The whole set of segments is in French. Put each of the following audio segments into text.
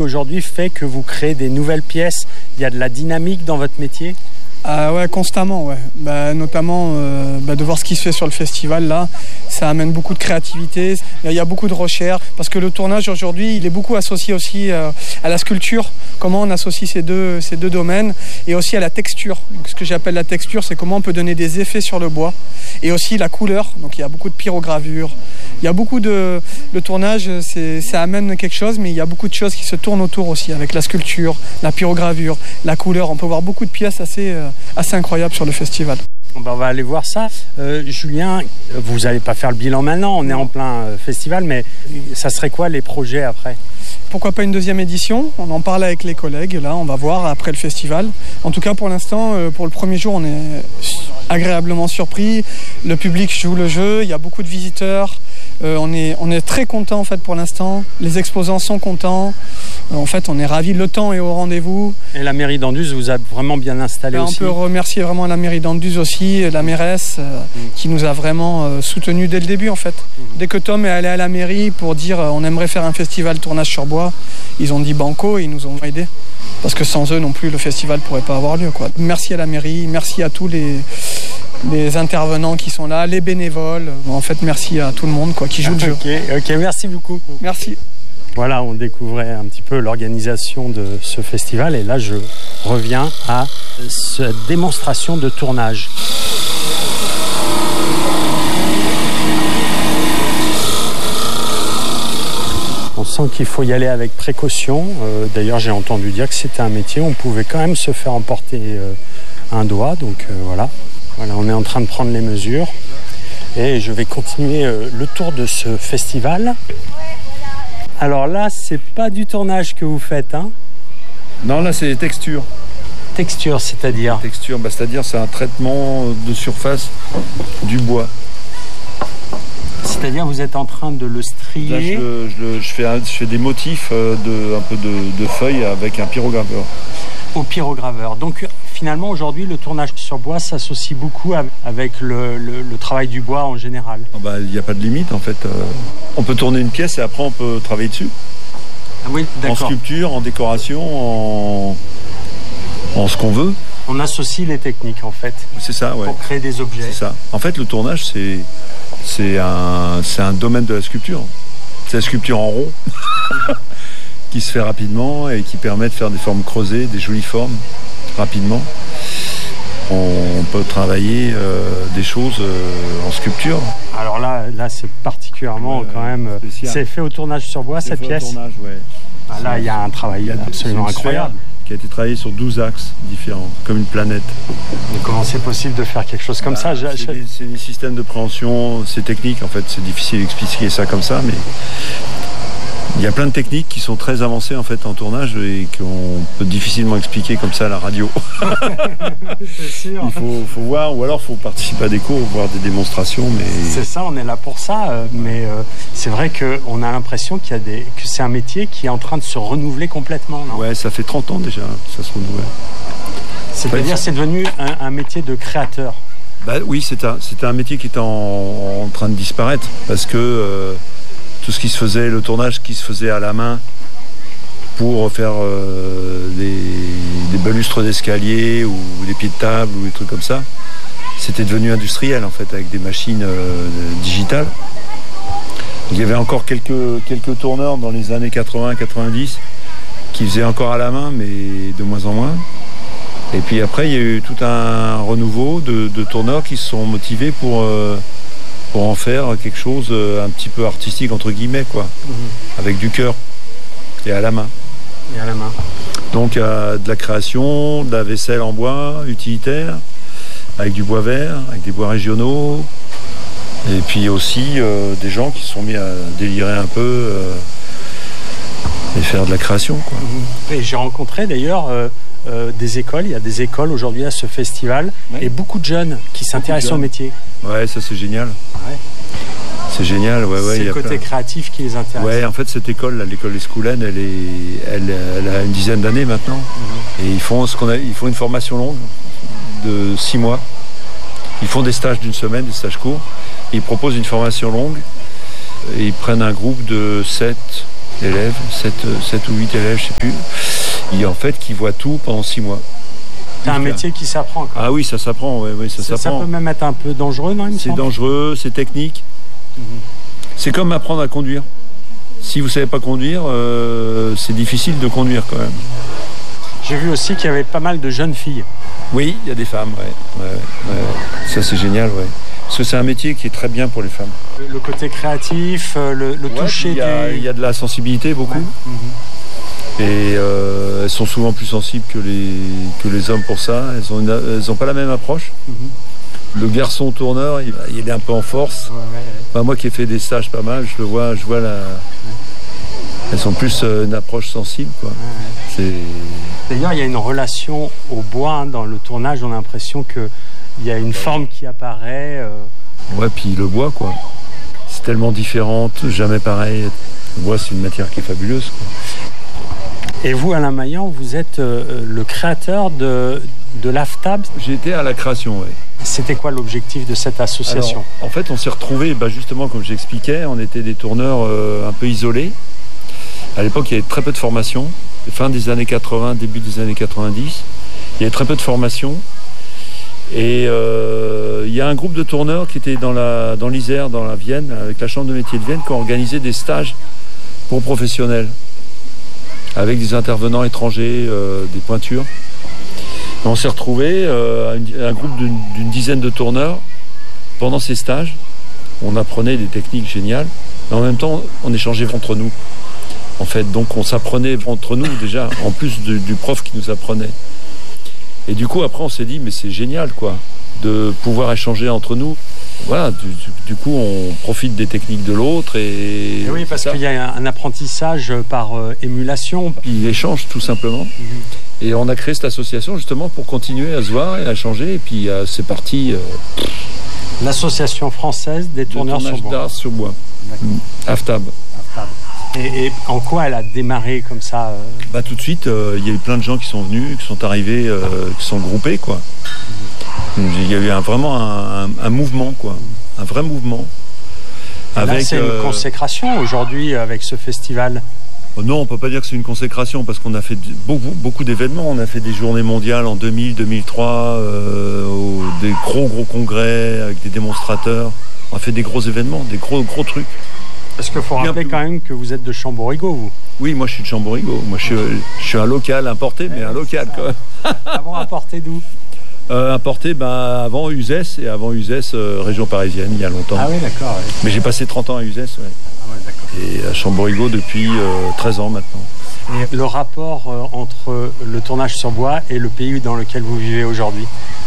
aujourd'hui fait que vous créez des nouvelles pièces? Il y a de la dynamique dans votre métier? Ouais, constamment, ouais. Notamment de voir ce qui se fait sur le festival là, ça amène beaucoup de créativité. Il y a beaucoup de recherche parce que le tournage aujourd'hui, il est beaucoup associé aussi à la sculpture. Comment on associe ces deux domaines et aussi à la texture. Donc, ce que j'appelle la texture, c'est comment on peut donner des effets sur le bois et aussi la couleur. Donc il y a beaucoup de pyrogravure. Il y a beaucoup de le tournage, ça amène quelque chose, mais il y a beaucoup de choses qui se tournent autour aussi avec la sculpture, la pyrogravure, la couleur. On peut voir beaucoup de pièces assez incroyables sur le festival. On va aller voir ça. Julien, vous n'allez pas faire le bilan maintenant, on est en plein festival, mais ça serait quoi les projets après? Pourquoi pas une deuxième édition? On en parle avec les collègues, là, on va voir après le festival. En tout cas, pour l'instant, pour le premier jour, on est agréablement surpris. Le public joue le jeu, il y a beaucoup de visiteurs. On est très contents en fait pour l'instant. Les exposants sont contents. En fait, on est ravis. Le temps est au rendez-vous. Et la mairie d'Anduze vous a vraiment bien installé aussi. On peut remercier vraiment la mairie d'Anduze aussi, la mairesse qui nous a vraiment soutenus dès le début en fait. Dès que Tom est allé à la mairie pour dire on aimerait faire un festival tournage sur bois, ils ont dit banco et ils nous ont aidés. Parce que sans eux non plus, le festival ne pourrait pas avoir lieu, quoi. Merci à la mairie, merci à tous les intervenants qui sont là, les bénévoles. En fait, merci à tout le monde qui joue le jeu. Ok, merci beaucoup. Merci. Voilà, on découvrait un petit peu l'organisation de ce festival et là, je reviens à cette démonstration de tournage. On sent qu'il faut y aller avec précaution. D'ailleurs, j'ai entendu dire que c'était un métier où on pouvait quand même se faire emporter un doigt. Donc voilà, on est en train de prendre les mesures. Et je vais continuer le tour de ce festival. Alors là, c'est pas du tournage que vous faites, hein? Non, là, c'est des textures. Texture, c'est-à-dire? Texture, c'est-à-dire c'est un traitement de surface du bois. C'est-à-dire vous êtes en train de le strier. Là, je fais des motifs un peu de feuilles avec un pyrograveur. Au pyrograveur. Donc finalement aujourd'hui le tournage sur bois s'associe beaucoup avec le travail du bois en général. Il n'y a pas de limite en fait. On peut tourner une pièce et après on peut travailler dessus. Ah oui, d'accord. En sculpture, en décoration, en ce qu'on veut. On associe les techniques en fait. C'est ça, ouais. Pour créer des objets. C'est ça. En fait le tournage c'est un domaine de la sculpture. C'est la sculpture en rond qui se fait rapidement et qui permet de faire des formes creusées, des jolies formes rapidement. On peut travailler des choses en sculpture. Alors là c'est particulièrement quand même. C'est fait au tournage sur bois cette pièce. Au tournage, ouais. Là il y a un travail absolument incroyable. Qui a été travaillé sur 12 axes différents, comme une planète. Mais comment c'est possible de faire quelque chose comme ça? C'est des systèmes de préhension, c'est technique en fait, c'est difficile d'expliquer ça comme ça, mais il y a plein de techniques qui sont très avancées en fait en tournage et qu'on peut difficilement expliquer comme ça à la radio. C'est sûr. Il faut voir, ou alors il faut participer à des cours, voir des démonstrations. Mais c'est ça, on est là pour ça, mais c'est vrai qu'on a l'impression que c'est un métier qui est en train de se renouveler complètement. Non? Ouais, ça fait 30 ans déjà, ça se renouvelle. C'est-à-dire c'est devenu un métier de créateur. Oui, c'était un métier qui était en train de disparaître parce que tout ce qui se faisait, le tournage qui se faisait à la main pour faire des balustres d'escalier ou des pieds de table ou des trucs comme ça, c'était devenu industriel en fait avec des machines digitales. Il y avait encore quelques tourneurs dans les années 80-90 qui faisaient encore à la main, mais de moins en moins. Et puis après, il y a eu tout un renouveau de tourneurs qui se sont motivés pour en faire quelque chose un petit peu artistique, entre guillemets, quoi. Avec du cœur et à la main. Donc, de la création, de la vaisselle en bois utilitaire, avec du bois vert, avec des bois régionaux. Et puis aussi des gens qui se sont mis à délirer un peu et faire de la création, quoi. Et j'ai rencontré d'ailleurs des écoles. Il y a des écoles aujourd'hui à ce festival, ouais. Et beaucoup de jeunes qui s'intéressent au métier. Ouais, ça c'est génial. Ouais. C'est génial, ouais. C'est le côté créatif qui les intéresse. Ouais, en fait cette école, là, l'école Escoulène, elle a une dizaine d'années maintenant. Et ils font une formation longue de 6 mois. Ils font des stages d'une semaine, des stages courts. Ils proposent une formation longue et ils prennent un groupe de 7 élèves, 7 ou 8 élèves, je sais plus. Et en fait, qui voient tout pendant 6 mois. C'est un métier qui s'apprend. Quoi. Ah oui, ça s'apprend, oui, ça s'apprend. Ça peut même être un peu dangereux, non? C'est dangereux, c'est technique. C'est comme apprendre à conduire. Si vous ne savez pas conduire, c'est difficile de conduire quand même. J'ai vu aussi qu'il y avait pas mal de jeunes filles. Oui, il y a des femmes, ouais. Ça c'est génial, ouais. Parce que c'est un métier qui est très bien pour les femmes. Le côté créatif, le toucher Il y a de la sensibilité beaucoup. Ouais. Et elles sont souvent plus sensibles que les hommes pour ça. Elles ont pas la même approche. Le garçon tourneur, il est un peu en force. Enfin, moi qui ai fait des stages pas mal, je vois elles sont plus une approche sensible, quoi. D'ailleurs, il y a une relation au bois dans le tournage. On a l'impression qu'il y a une forme qui apparaît. Ouais, puis le bois, quoi. C'est tellement différent, jamais pareil. Le bois, c'est une matière qui est fabuleuse, quoi. Et vous, Alain Maillan, vous êtes le créateur de l'AFTAB. J'ai été à la création, oui. C'était quoi l'objectif de cette association? Alors, en fait, on s'est retrouvés, justement, comme j'expliquais, on était des tourneurs un peu isolés. À l'époque, il y avait très peu de formation. Fin des années 80, début des années 90. Il y avait très peu de formation. Et il y a un groupe de tourneurs qui était dans l'Isère, dans la Vienne, avec la Chambre de métiers de Vienne, qui ont organisé des stages pour professionnels, avec des intervenants étrangers, des pointures. Et on s'est retrouvés, un groupe d'une dizaine de tourneurs, pendant ces stages. On apprenait des techniques géniales, mais en même temps, on échangeait entre nous. En fait, donc on s'apprenait entre nous déjà, en plus du prof qui nous apprenait. Et du coup, après, on s'est dit, mais c'est génial, quoi, de pouvoir échanger entre nous. Voilà, du coup, on profite des techniques de l'autre. Et oui, parce qu'il y a un apprentissage par émulation. Il échange, tout simplement. Et on a créé cette association, justement, pour continuer à se voir et à changer. Et puis, c'est parti. L'Association française des tourneurs sur bois. D'art sur bois. AFTAB. Et en quoi elle a démarré comme ça Tout de suite, il y a eu plein de gens qui sont venus, qui sont arrivés, qui sont groupés, quoi. Il y a eu vraiment un mouvement, quoi. Un vrai mouvement. Là, c'est une consécration aujourd'hui avec ce festival. Non, on ne peut pas dire que c'est une consécration parce qu'on a fait beaucoup d'événements. On a fait des journées mondiales en 2000, 2003, des gros congrès avec des démonstrateurs. On a fait des gros événements, des gros trucs. Parce qu'il faut rappeler quand même que vous êtes de Chamborigot, vous. Oui, moi je suis de Chamborigot. Moi je suis un local importé, mais un local quand même. Avant importé d'où? Importé avant Uzès, et avant Uzès, région parisienne, il y a longtemps. Ah oui, d'accord. Oui. Mais j'ai passé 30 ans à Uzès, ouais. Ah ouais, d'accord. Et à Chamborigot depuis 13 ans maintenant. Et le rapport entre le tournage sur bois et le pays dans lequel vous vivez aujourd'hui?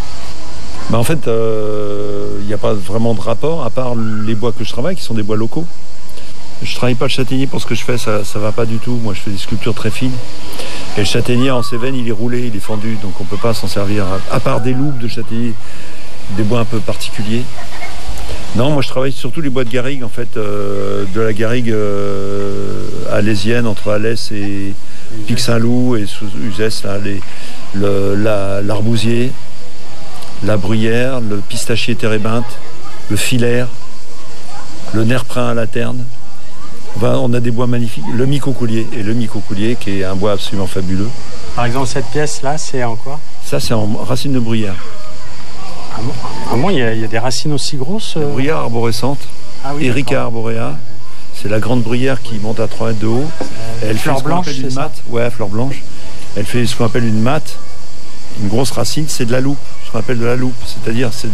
En fait, il n'y a pas vraiment de rapport, à part les bois que je travaille, qui sont des bois locaux. Je travaille pas le châtaignier pour ce que je fais, ça va pas du tout. Moi, je fais des sculptures très fines. Et le châtaignier en Cévennes, il est roulé, il est fendu, donc on peut pas s'en servir. À part des loupes de châtaignier, des bois un peu particuliers. Non, moi je travaille surtout les bois de garrigue, en fait, de la garrigue alésienne entre Alès et Pic-Saint-Loup et sous Uzès, l'arbousier, la bruyère, le pistachier térébinthe, le filaire, le nerprin à la terne. On a des bois magnifiques, le micocoulier, qui est un bois absolument fabuleux. Par exemple, cette pièce-là, c'est en quoi? Ça, c'est en racine de bruyère. Ah bon, il y a des racines aussi grosses Bruyère arborescente, Erica arborea. C'est la grande bruyère qui monte à 3 mètres de haut. Elle fait fleur blanche, c'est ça? Ouais, fleur blanche. Elle fait ce qu'on appelle une matte. Une grosse racine, c'est de la loupe, ce qu'on appelle de la loupe. C'est-à-dire, c'est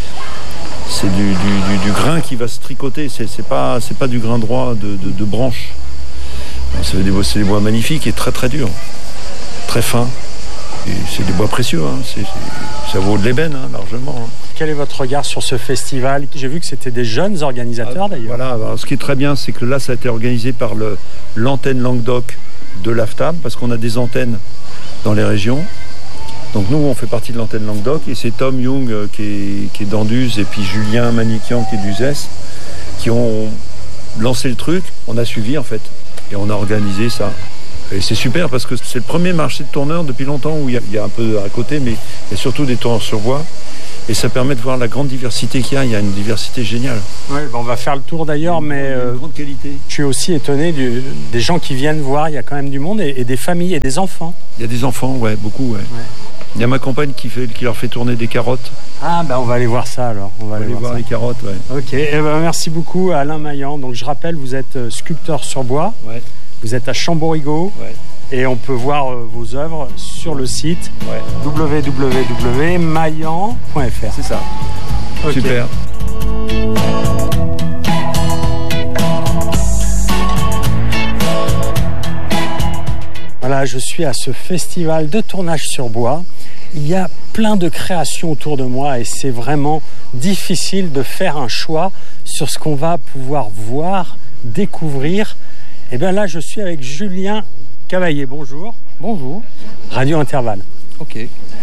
du grain qui va se tricoter, c'est pas du grain droit de branche. C'est des bois magnifiques et très très durs, très fins. Et c'est des bois précieux, hein. Ça vaut de l'ébène, hein, largement. Hein. Quel est votre regard sur ce festival? J'ai vu que c'était des jeunes organisateurs d'ailleurs. Voilà, alors, ce qui est très bien, c'est que là ça a été organisé par l'antenne Languedoc de l'AFTAB, parce qu'on a des antennes dans les régions. Donc nous, on fait partie de l'antenne Languedoc, et c'est Tom Young qui est d'Anduze, et puis Julien Manikian qui est d'Uzès, qui ont lancé le truc. On a suivi en fait, et on a organisé ça. Et c'est super parce que c'est le premier marché de tourneurs depuis longtemps où il y a un peu à côté, mais il y a surtout des tourneurs sur bois. Et ça permet de voir la grande diversité qu'il y a. Il y a une diversité géniale. Ouais, on va faire le tour d'ailleurs, mais une grande qualité. Je suis aussi étonné des gens qui viennent voir. Il y a quand même du monde et des familles et des enfants. Il y a des enfants, ouais, beaucoup, ouais. Il y a ma compagne qui leur fait tourner des carottes. Ah, on va aller voir ça alors. On va aller voir les carottes, ouais. Ok, merci beaucoup à Alain Maillan. Donc je rappelle, vous êtes sculpteur sur bois. Ouais. Vous êtes à Chamborigot. Ouais. Et on peut voir vos œuvres sur le site www.maillan.fr. C'est ça. Okay. Super. Voilà, je suis à ce festival de tournage sur bois. Il y a plein de créations autour de moi et c'est vraiment difficile de faire un choix sur ce qu'on va pouvoir voir, découvrir. Et bien là, je suis avec Julien Cavaillé. Bonjour. Bonjour. Radio Intervalle. Ok.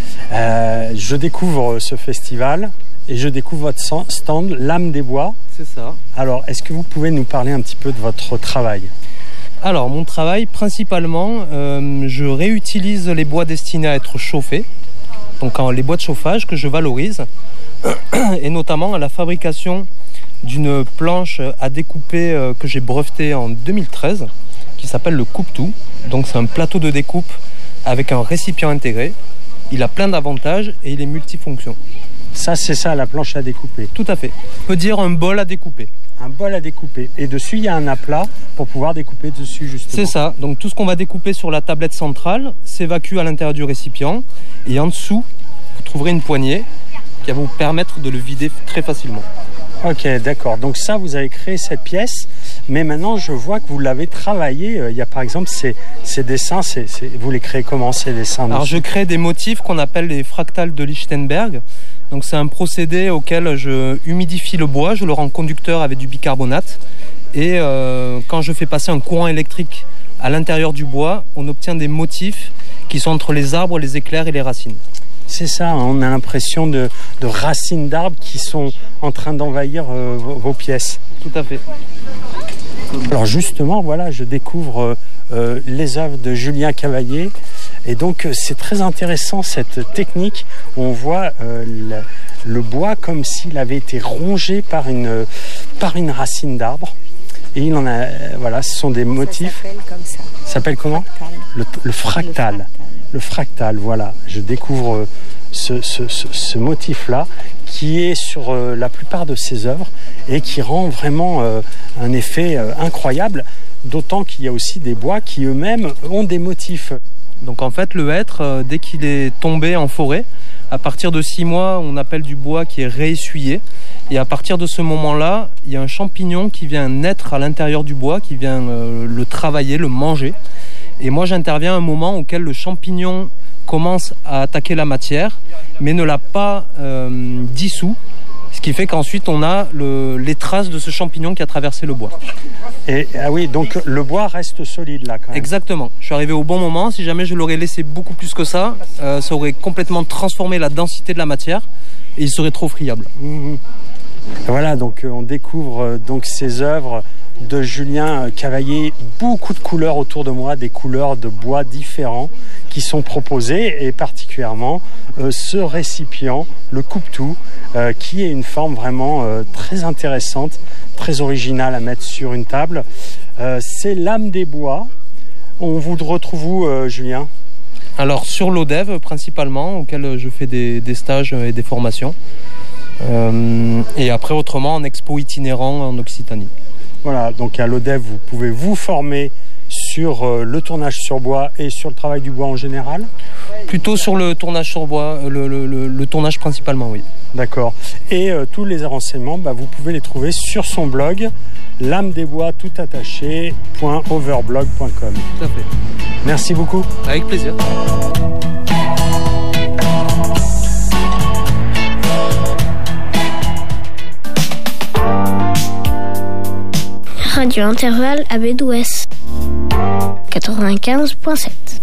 Je découvre ce festival et je découvre votre stand L'âme des bois. C'est ça. Alors, est-ce que vous pouvez nous parler un petit peu de votre travail ? Alors, mon travail, principalement, je réutilise les bois destinés à être chauffés. Donc, les bois de chauffage que je valorise. Et notamment à la fabrication d'une planche à découper que j'ai brevetée en 2013, qui s'appelle le coupe-tout. Donc, c'est un plateau de découpe avec un récipient intégré. Il a plein d'avantages et il est multifonction. Ça, c'est ça, la planche à découper. Tout à fait. On peut dire un bol à découper. Un bol à découper. Et dessus, il y a un aplat pour pouvoir découper dessus, justement. C'est ça. Donc, tout ce qu'on va découper sur la tablette centrale s'évacue à l'intérieur du récipient. Et en dessous, vous trouverez une poignée qui va vous permettre de le vider très facilement. Ok, d'accord. Donc ça, vous avez créé cette pièce. Mais maintenant, je vois que vous l'avez travaillé. Il y a par exemple ces dessins. Vous les créez comment, ces dessins ? Alors, je crée des motifs qu'on appelle les fractales de Lichtenberg. Donc, c'est un procédé auquel je humidifie le bois. Je le rends conducteur avec du bicarbonate. Et quand je fais passer un courant électrique à l'intérieur du bois, on obtient des motifs qui sont entre les arbres, les éclairs et les racines. C'est ça, on a l'impression de racines d'arbres qui sont en train d'envahir vos pièces. Tout à fait. Alors justement, voilà, je découvre les œuvres de Julien Cavaillé. Et donc, c'est très intéressant cette technique où on voit le bois comme s'il avait été rongé par une racine d'arbre. Et il en a, voilà, ce sont des motifs. Ça s'appelle comme ça. Ça s'appelle comment ? Le fractal. Le fractal, voilà. Je découvre ce motif-là qui est sur la plupart de ses œuvres et qui rend vraiment un effet incroyable, d'autant qu'il y a aussi des bois qui eux-mêmes ont des motifs. Donc en fait, le hêtre, dès qu'il est tombé en forêt, à partir de 6 mois, on appelle du bois qui est réessuyé. Et à partir de ce moment-là, il y a un champignon qui vient naître à l'intérieur du bois, qui vient le travailler, le manger. Et moi, j'interviens à un moment auquel le champignon commence à attaquer la matière, mais ne l'a pas dissous. Ce qui fait qu'ensuite, on a les traces de ce champignon qui a traversé le bois. Et ah oui, donc le bois reste solide là quand même. Exactement. Je suis arrivé au bon moment. Si jamais je l'aurais laissé beaucoup plus que ça, ça aurait complètement transformé la densité de la matière et il serait trop friable. Mmh. Voilà, donc on découvre donc ces œuvres de Julien Cavaillé, beaucoup de couleurs autour de moi, des couleurs de bois différents qui sont proposées et particulièrement ce récipient, le coupe-tout, qui est une forme vraiment très intéressante, très originale à mettre sur une table. C'est l'âme des bois. On vous retrouve où, Julien ? Alors sur l'ODEV principalement, auquel je fais des stages et des formations. Et après autrement en expo itinérant en Occitanie. Voilà, donc à l'ODEV, vous pouvez vous former sur le tournage sur bois et sur le travail du bois en général ? Plutôt sur le tournage sur bois, le tournage principalement, oui. D'accord. Et tous les renseignements, vous pouvez les trouver sur son blog, lamedesbois.overblog.com. Tout à fait. Merci beaucoup. Avec plaisir. Radio Intervalle à Bédouès 95.7.